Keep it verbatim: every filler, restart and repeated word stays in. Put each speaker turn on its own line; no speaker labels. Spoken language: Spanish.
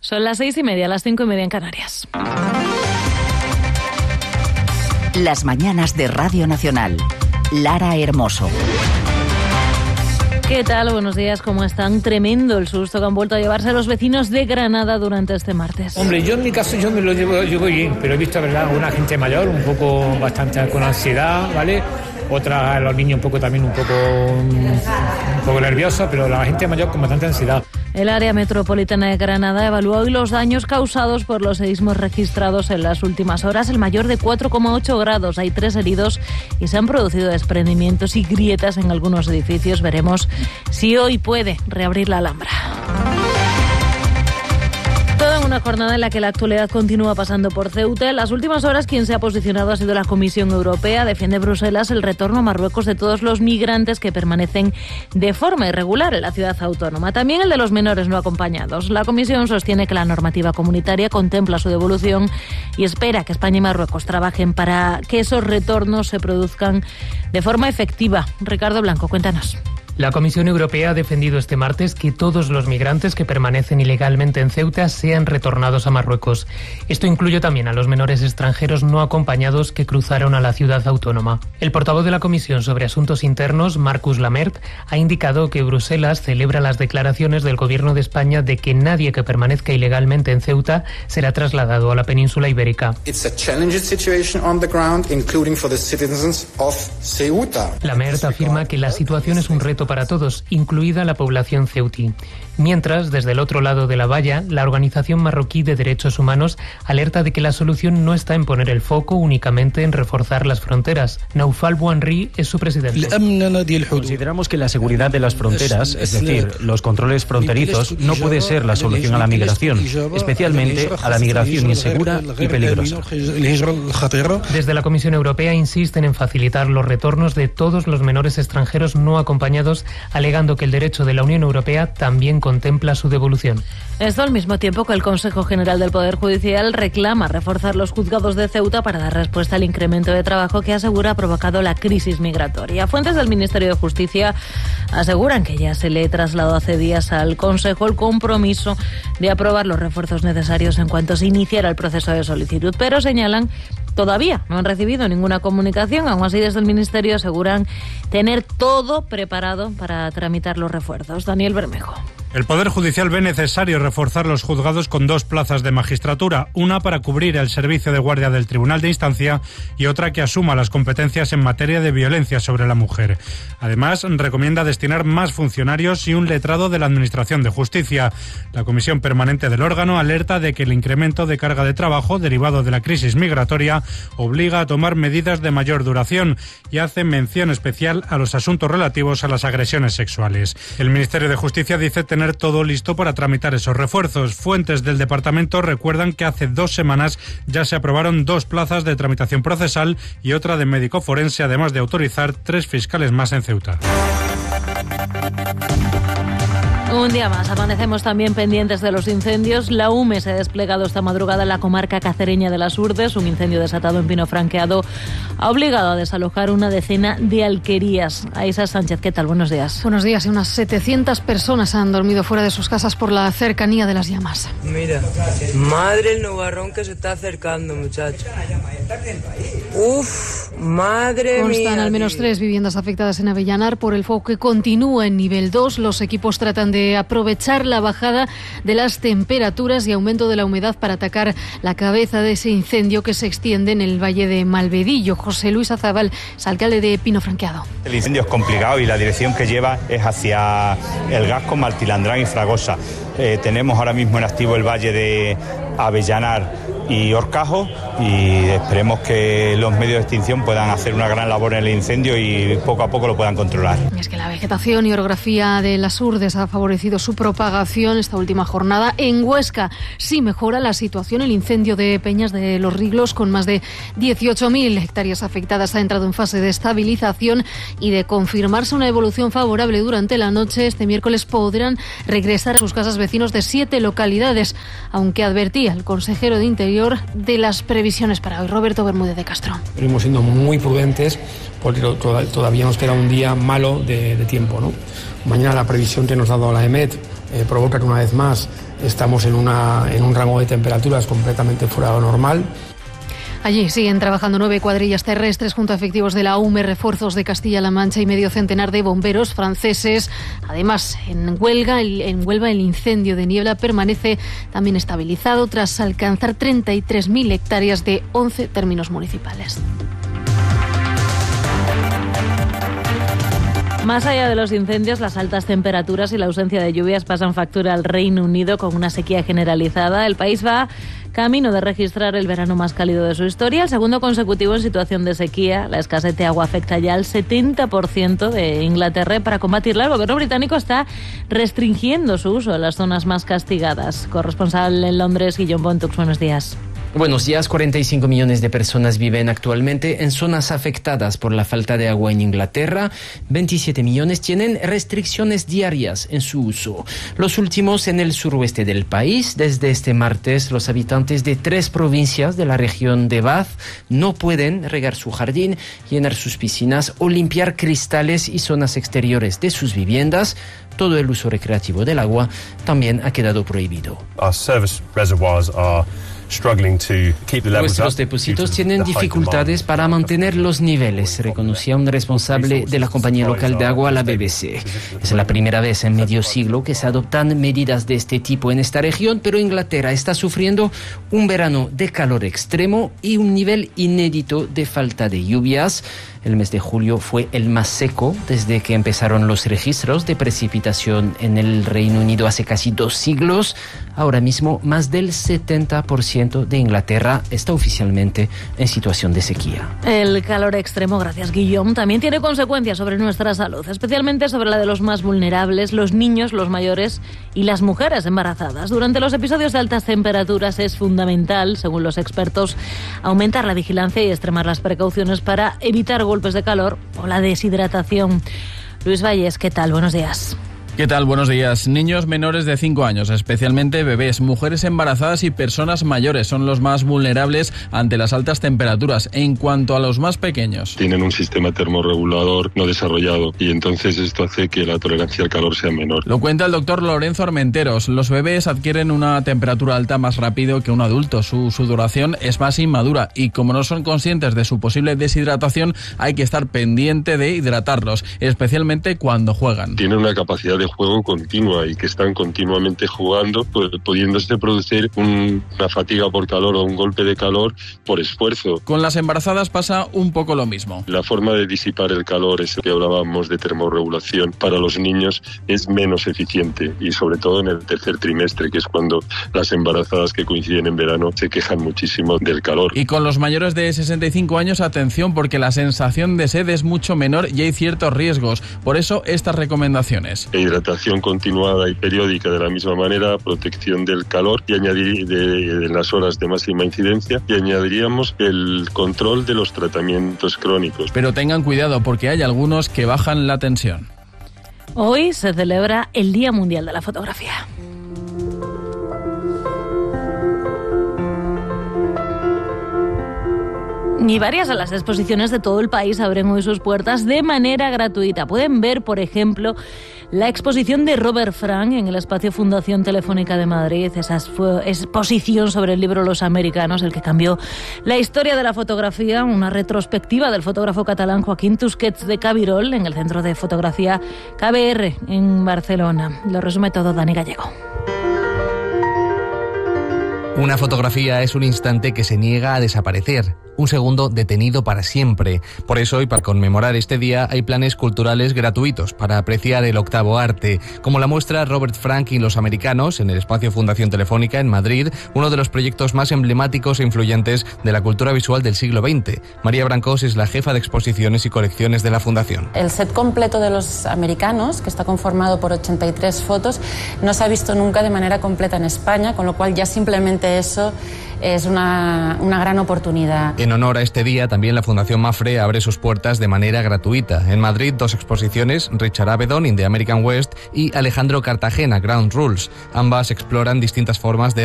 Son las seis y media, las cinco y media en Canarias.
Las mañanas de Radio Nacional. Lara Hermoso.
¿Qué tal? Buenos días, ¿cómo están? Tremendo el susto que han vuelto a llevarse los vecinos de Granada durante este martes.
Hombre, yo en mi caso yo me lo llevo, llevo bien, pero he visto, ¿verdad?, una gente mayor un poco bastante con ansiedad, ¿vale? Otra, los niños un poco también un poco, un poco nerviosos, pero la gente mayor con bastante ansiedad.
El área metropolitana de Granada evalúa hoy los daños causados por los seísmos registrados en las últimas horas, el mayor de cuatro coma ocho grados. Hay tres heridos y se han producido desprendimientos y grietas en algunos edificios. Veremos si hoy puede reabrir la Alhambra. Todo en una jornada en la que la actualidad continúa pasando por Ceuta. En las últimas horas quien se ha posicionado ha sido la Comisión Europea. Defiende Bruselas el retorno a Marruecos de todos los migrantes que permanecen de forma irregular en la ciudad autónoma. También el de los menores no acompañados. La Comisión sostiene que la normativa comunitaria contempla su devolución y espera que España y Marruecos trabajen para que esos retornos se produzcan de forma efectiva. Ricardo Blanco, cuéntanos.
La Comisión Europea ha defendido este martes que todos los migrantes que permanecen ilegalmente en Ceuta sean retornados a Marruecos. Esto incluye también a los menores extranjeros no acompañados que cruzaron a la ciudad autónoma. El portavoz de la Comisión sobre Asuntos Internos, Marcus Lamert, ha indicado que Bruselas celebra las declaraciones del Gobierno de España de que nadie que permanezca ilegalmente en Ceuta será trasladado a la península ibérica. Lamert afirma que la situación es un reto para todos, incluida la población ceutí. Mientras, desde el otro lado de la valla, la Organización Marroquí de Derechos Humanos alerta de que la solución no está en poner el foco únicamente en reforzar las fronteras. Naufal Bouanri es su presidente.
Consideramos que la seguridad de las fronteras, es decir, los controles fronterizos, no puede ser la solución a la migración, especialmente a la migración insegura y peligrosa.
Desde la Comisión Europea insisten en facilitar los retornos de todos los menores extranjeros no acompañados, alegando que el derecho de la Unión Europea también contempla su devolución.
Esto al mismo tiempo que el Consejo General del Poder Judicial reclama reforzar los juzgados de Ceuta para dar respuesta al incremento de trabajo que asegura ha provocado la crisis migratoria. Fuentes del Ministerio de Justicia aseguran que ya se le trasladó hace días al Consejo el compromiso de aprobar los refuerzos necesarios en cuanto se iniciara el proceso de solicitud, pero señalan todavía no han recibido ninguna comunicación. Aún así, desde el Ministerio aseguran tener todo preparado para tramitar los refuerzos. Daniel Bermejo.
El Poder Judicial ve necesario reforzar los juzgados con dos plazas de magistratura, una para cubrir el servicio de guardia del Tribunal de Instancia y otra que asuma las competencias en materia de violencia sobre la mujer. Además, recomienda destinar más funcionarios y un letrado de la Administración de Justicia. La Comisión Permanente del órgano alerta de que el incremento de carga de trabajo derivado de la crisis migratoria obliga a tomar medidas de mayor duración y hace mención especial a los asuntos relativos a las agresiones sexuales. El Ministerio de Justicia dice tener todo listo para tramitar esos refuerzos. Fuentes del departamento recuerdan que hace dos semanas ya se aprobaron dos plazas de tramitación procesal y otra de médico forense, además de autorizar tres fiscales más en Ceuta.
Un día más, amanecemos también pendientes de los incendios. La U M E se ha desplegado esta madrugada en la comarca cacereña de las Urdes. Un incendio desatado en Pino Franqueado ha obligado a desalojar una decena de alquerías. Aisa Sánchez, ¿qué tal? Buenos días.
Buenos días. Y unas setecientas personas han dormido fuera de sus casas por la cercanía de las llamas.
Mira, madre el nubarrón que se está acercando, muchachos. Uf, madre
Constan
mía.
Constan al menos tres viviendas afectadas en Avellanar por el fuego que continúa en nivel dos. Los equipos tratan de aprovechar la bajada de las temperaturas y aumento de la humedad para atacar la cabeza de ese incendio que se extiende en el valle de Malvedillo. José Luis Azabal es alcalde de Pino Franqueado.
El incendio es complicado y la dirección que lleva es hacia el Gasco, Martilandrán y Fragosa. Eh, tenemos ahora mismo en activo el valle de Avellanar y Horcajo y esperemos que los medios de extinción puedan hacer una gran labor en el incendio y poco a poco lo puedan controlar.
Es que la vegetación y orografía de las Urdes ha favorecido su propagación esta última jornada. En Huesca sí mejora la situación. El incendio de Peñas de los Riglos, con más de dieciocho mil hectáreas afectadas, ha entrado en fase de estabilización y de confirmarse una evolución favorable durante la noche. Este miércoles podrán regresar a sus casas vecinos de siete localidades, aunque advertía el consejero de Interior de las previsiones para hoy. Roberto Bermúdez de Castro.
Hemos siendo muy prudentes porque todavía nos queda un día malo de, de tiempo, ¿no? Mañana la previsión que nos ha dado la EMET eh, provoca que una vez más estamos en, una, en un rango de temperaturas completamente fuera de lo normal.
Allí siguen trabajando nueve cuadrillas terrestres junto a efectivos de la U M E, refuerzos de Castilla-La Mancha y medio centenar de bomberos franceses. Además, en Huelva, el, en Huelva el incendio de niebla permanece también estabilizado tras alcanzar treinta y tres mil hectáreas de once términos municipales.
Más allá de los incendios, las altas temperaturas y la ausencia de lluvias pasan factura al Reino Unido con una sequía generalizada. El país va camino de registrar el verano más cálido de su historia, el segundo consecutivo en situación de sequía. La escasez de agua afecta ya al setenta por ciento de Inglaterra. Para combatirla, el gobierno británico está restringiendo su uso en las zonas más castigadas. Corresponsal en Londres, Guillaume Bontux, buenos días.
Buenos días. cuarenta y cinco millones de personas viven actualmente en zonas afectadas por la falta de agua en Inglaterra. veintisiete millones tienen restricciones diarias en su uso. Los últimos en el suroeste del país. Desde este martes, los habitantes de tres provincias de la región de Bath no pueden regar su jardín, llenar sus piscinas o limpiar cristales y zonas exteriores de sus viviendas. Todo el uso recreativo del agua también ha quedado prohibido.
Our service reservoirs are
Nuestros depósitos tienen dificultades para mantener los niveles, reconocía un responsable de la compañía local de agua a la B B C. Es la primera vez en medio siglo que se adoptan medidas de este tipo en esta región, pero Inglaterra está sufriendo un verano de calor extremo y un nivel inédito de falta de lluvias. El mes de julio fue el más seco desde que empezaron los registros de precipitación en el Reino Unido hace casi dos siglos. Ahora mismo, más del setenta por ciento de Inglaterra está oficialmente en situación de sequía.
El calor extremo, gracias Guillaume, también tiene consecuencias sobre nuestra salud, especialmente sobre la de los más vulnerables, los niños, los mayores y las mujeres embarazadas. Durante los episodios de altas temperaturas es fundamental, según los expertos, aumentar la vigilancia y extremar las precauciones para evitar golpes de calor o la deshidratación. Luis Valles, ¿qué tal? Buenos días.
¿Qué tal? Buenos días. Niños menores de cinco años, especialmente bebés, mujeres embarazadas y personas mayores son los más vulnerables ante las altas temperaturas. En cuanto a los más pequeños,
tienen un sistema termorregulador no desarrollado y entonces esto hace que la tolerancia al calor sea menor.
Lo cuenta el doctor Lorenzo Armenteros. Los bebés adquieren una temperatura alta más rápido que un adulto. Su sudoración es más inmadura y como no son conscientes de su posible deshidratación, hay que estar pendiente de hidratarlos, especialmente cuando juegan.
Tienen una capacidad de juego continua y que están continuamente jugando, pues, pudiéndose producir un, una fatiga por calor o un golpe de calor por esfuerzo.
Con las embarazadas pasa un poco lo mismo.
La forma de disipar el calor, ese que hablábamos de termorregulación, para los niños es menos eficiente y sobre todo en el tercer trimestre, que es cuando las embarazadas que coinciden en verano se quejan muchísimo del calor.
Y con los mayores de sesenta y cinco años, atención, porque la sensación de sed es mucho menor y hay ciertos riesgos. Por eso estas recomendaciones.
Hidratación continuada y periódica de la misma manera, protección del calor y añadir de, de las horas de máxima incidencia, y añadiríamos el control de los tratamientos crónicos.
Pero tengan cuidado porque hay algunos que bajan la tensión.
Hoy se celebra el Día Mundial de la Fotografía. Y varias de las exposiciones de todo el país abren hoy sus puertas de manera gratuita. Pueden ver, por ejemplo, la exposición de Robert Frank en el espacio Fundación Telefónica de Madrid, esa exposición sobre el libro Los Americanos, el que cambió la historia de la fotografía, una retrospectiva del fotógrafo catalán Joaquín Tusquets de Cabirol en el Centro de Fotografía K B R en Barcelona. Lo resume todo Dani Gallego.
Una fotografía es un instante que se niega a desaparecer, un segundo detenido para siempre. Por eso, y para conmemorar este día, hay planes culturales gratuitos para apreciar el octavo arte, como la muestra Robert Frank y los Americanos en el espacio Fundación Telefónica en Madrid, uno de los proyectos más emblemáticos e influyentes de la cultura visual del siglo veinte. María Brancós es la jefa de exposiciones y colecciones de la Fundación.
El set completo de los Americanos, que está conformado por ochenta y tres fotos, no se ha visto nunca de manera completa en España, con lo cual ya simplemente eso es una, una gran oportunidad.
En honor a este día, también la Fundación Mafre abre sus puertas de manera gratuita. En Madrid, dos exposiciones, Richard Avedon in the American West y Alejandro Cartagena, Ground Rules. Ambas exploran distintas formas de